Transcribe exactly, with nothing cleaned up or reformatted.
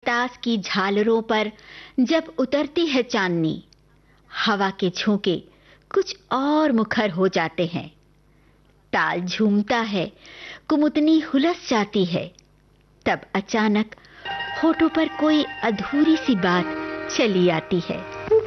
ताश की झालरों पर जब उतरती है चांदनी, हवा के झोंके कुछ और मुखर हो जाते हैं। ताल झूमता है, कुमुदनी हुलस जाती है, तब अचानक होठों पर कोई अधूरी सी बात चली आती है।